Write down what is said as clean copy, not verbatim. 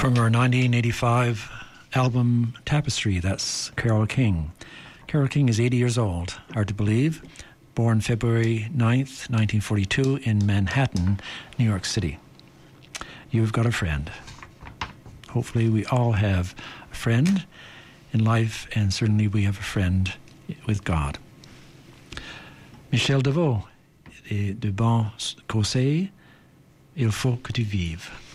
From her 1985 album Tapestry, that's Carole King. Carole King is 80 years old, hard to believe. Born February 9th, 1942 in Manhattan, New York City. You've got a friend. Hopefully we all have a friend in life, and certainly we have a friend with God. Michel Deveau, de bons conseils, il faut que tu vives.